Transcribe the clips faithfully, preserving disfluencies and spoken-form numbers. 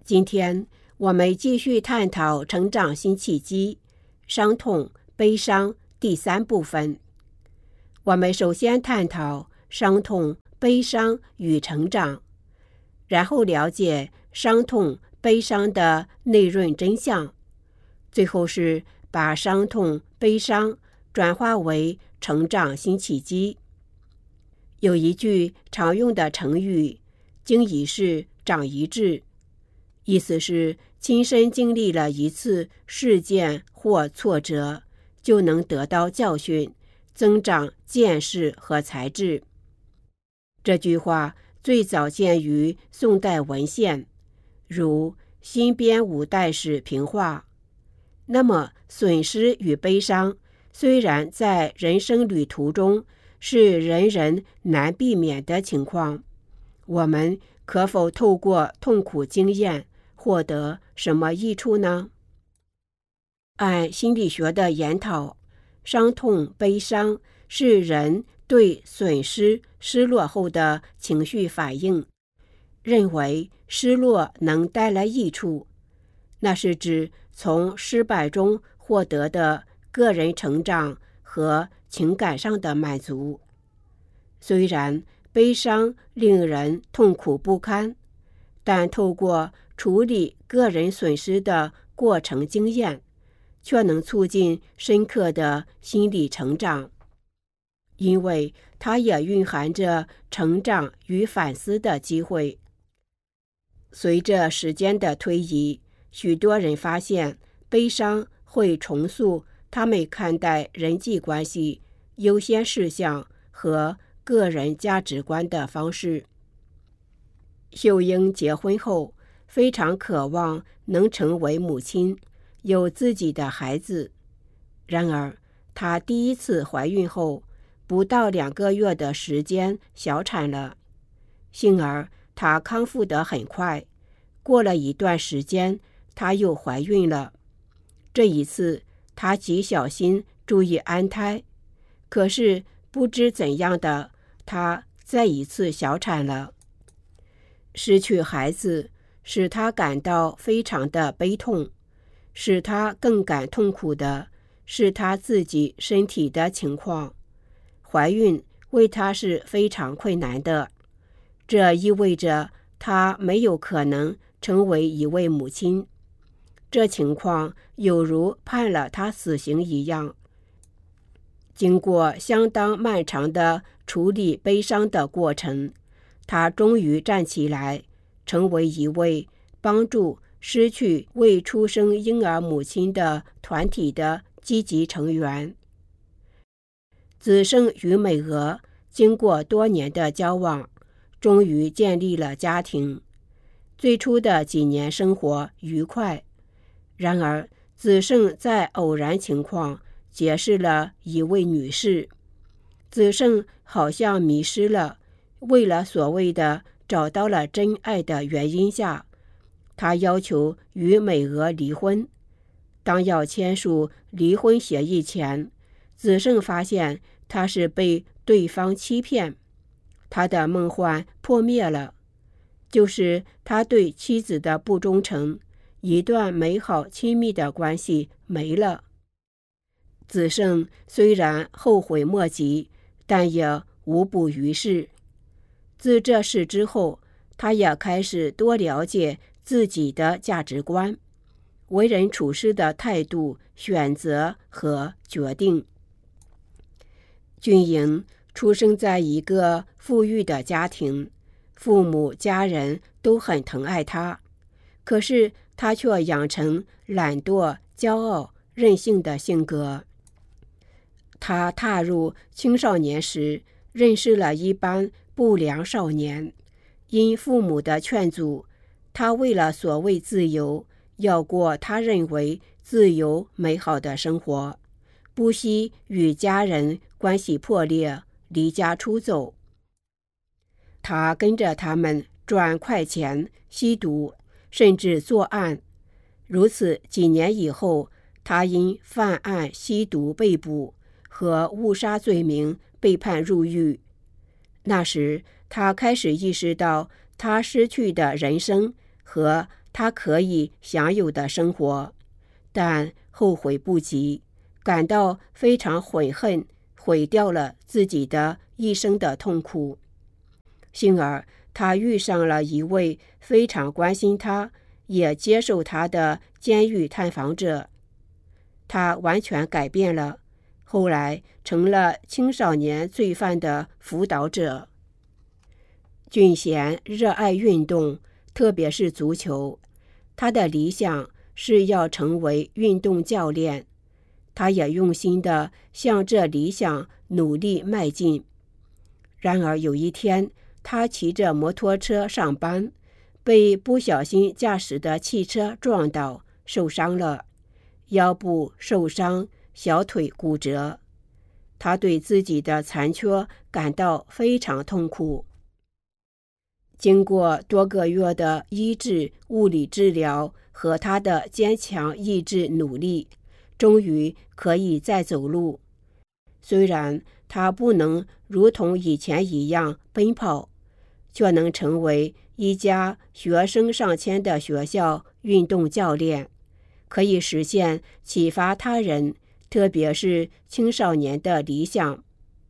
今天我们继续探讨成长新契机，伤痛、悲伤第三部分。我们首先探讨伤痛、悲伤与成长，然后了解伤痛、悲伤的内润真相，最后是把伤痛、悲伤转化为成长新契机。有一句常用的成语，经一事长一智，意思是亲身经历了一次事件或挫折，就能得到教训，增长见识和才智。这句话最早见于宋代文献，如新编五代史评话。那么损失与悲伤虽然在人生旅途中是人人难避免的情况，我们可否透过痛苦经验获得什么益处呢？按心理学的研讨，伤痛、悲伤是人对损失、失落后的情绪反应，认为失落能带来益处，那是指从失败中获得的个人成长和情感上的满足。虽然悲伤令人痛苦不堪，但透过处理个人损失的过程经验，却能促进深刻的心理成长，因为它也蕴含着成长与反思的机会。随着时间的推移，许多人发现悲伤会重塑他们看待人际关系、优先事项和个人价值观的方式。秀英结婚后，非常渴望能成为母亲，有自己的孩子。然而，她第一次怀孕后，不到两个月的时间小产了。幸而她康复得很快，过了一段时间，她又怀孕了。这一次，她极小心注意安胎，可是不知怎样的，她再一次小产了。失去孩子使她感到非常的悲痛，使她更感痛苦的是她自己身体的情况。怀孕为她是非常困难的，这意味着她没有可能成为一位母亲。这情况有如判了她死刑一样。经过相当漫长的处理悲伤的过程，她终于站起来，成为一位帮助失去未出生婴儿母亲的团体的积极成员。子胜与美娥经过多年的交往，终于建立了家庭。最初的几年生活愉快，然而子胜在偶然情况结识了一位女士。子胜好像迷失了，为了所谓的找到了真爱的原因下，他要求与美娥离婚。当要签署离婚协议前，子胜发现他是被对方欺骗，他的梦幻破灭了，就是他对妻子的不忠诚，一段美好亲密的关系没了。子胜虽然后悔莫及，但也无补于事。自这事之后，他也开始多了解自己的价值观、为人处事的态度、选择和决定。俊莹出生在一个富裕的家庭，父母家人都很疼爱他，可是他却养成懒惰、骄傲、任性的性格。他踏入青少年时，认识了一班不良少年，因父母的劝阻，他为了所谓自由，要过他认为自由美好的生活，不惜与家人关系破裂，离家出走。他跟着他们赚快钱、吸毒，甚至作案。如此几年以后，他因犯案、吸毒被捕，和误杀罪名被判入狱。那时他开始意识到他失去的人生和他可以享有的生活，但后悔不及，感到非常悔恨，毁掉了自己的一生的痛苦。幸而他遇上了一位非常关心他，也接受他的监狱探访者，他完全改变了，后来成了青少年罪犯的辅导者。俊贤热爱运动，特别是足球，他的理想是要成为运动教练，他也用心地向这理想努力迈进。然而有一天，他骑着摩托车上班，被不小心驾驶的汽车撞倒，受伤了，腰部受伤，小腿骨折。他对自己的残缺感到非常痛苦。经过多个月的医治、物理治疗和他的坚强意志努力，终于可以再走路。虽然他不能如同以前一样奔跑，却能成为一家学生上千的学校运动教练，可以实现启发他人，特别是青少年的理想。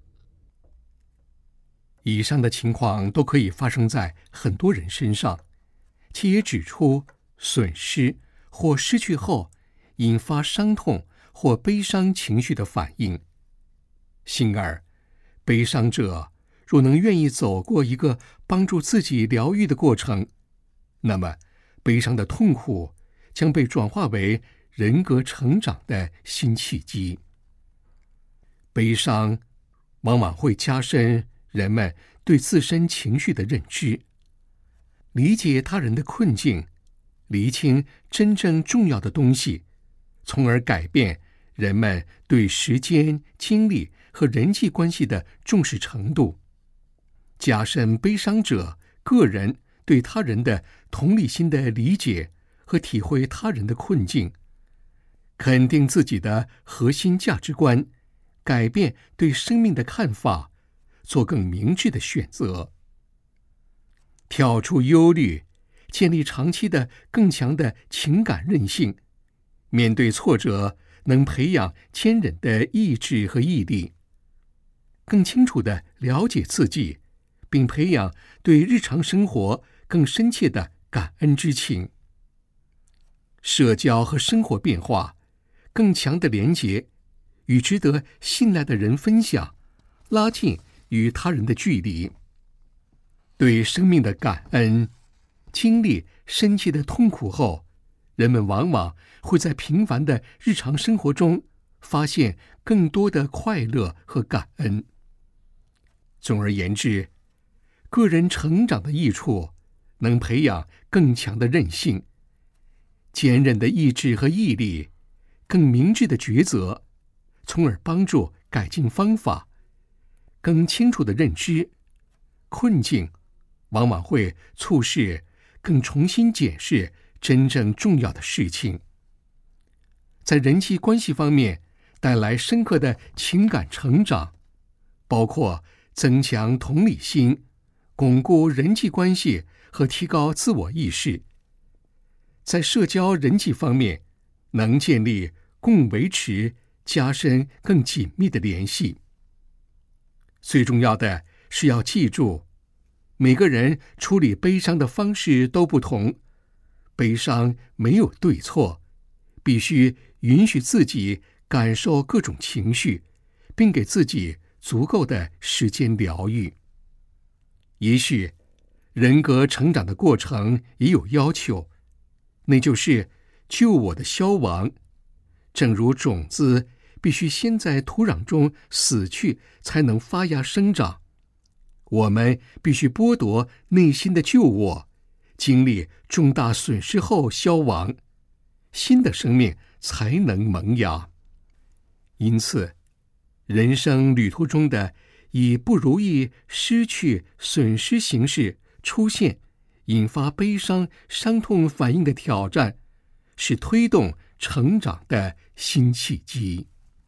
以上的情况都可以发生在很多人身上，其也指出损失或失去后引发伤痛或悲伤情绪的反应。幸而，悲伤者若能愿意走过一个帮助自己疗愈的过程，那么悲伤的痛苦将被转化为人格成长的新契机。悲伤往往会加深人们对自身情绪的认知，理解他人的困境，厘清真正重要的东西，从而改变人们对时间、精力和人际关系的重视程度，加深悲伤者个人对他人的同理心的理解和体会他人的困境，肯定自己的核心价值观，改变对生命的看法，做更明智的选择，跳出忧虑，建立长期的更强的情感韧性，面对挫折能培养坚韧的意志和毅力，更清楚地了解自己，并培养对日常生活更深切的感恩之情。社交和生活变化，更强的连结，与值得信赖的人分享，拉近与他人的距离。对生命的感恩，经历深切的痛苦后，人们往往会在平凡的日常生活中发现更多的快乐和感恩。总而言之，个人成长的益处能培养更强的韧性、坚韧的意志和毅力，更明智的抉择，从而帮助改进方法，更清楚的认知。困境往往会促使更重新检视真正重要的事情，在人际关系方面带来深刻的情感成长，包括增强同理心、巩固人际关系和提高自我意识。在社交人际方面，能建立共维持、加深更紧密的联系。最重要的是要记住，每个人处理悲伤的方式都不同，悲伤没有对错，必须允许自己感受各种情绪，并给自己足够的时间疗愈。也许人格成长的过程也有要求，那就是救我的消亡。正如种子必须先在土壤中死去，才能发芽生长，我们必须剥夺内心的旧我，经历重大损失后消亡，新的生命才能萌芽。因此，人生旅途中的以不如意、失去、损失形式出现，引发悲伤、伤痛反应的挑战，是推动成长的新契机。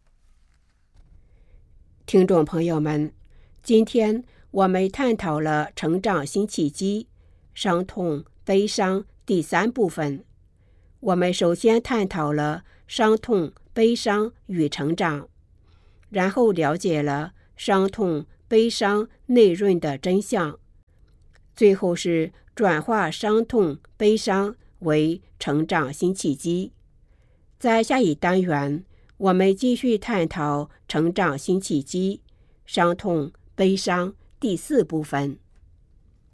听众朋友们，今天我们探讨了成长新契机、伤痛、悲伤第三部分。我们首先探讨了伤痛、悲伤与成长，然后了解了伤痛、悲伤内润的真相，最后是转化伤痛、悲伤为成长新契机。在下一单元，我们继续探讨成长新契机、伤痛、悲伤第四部分。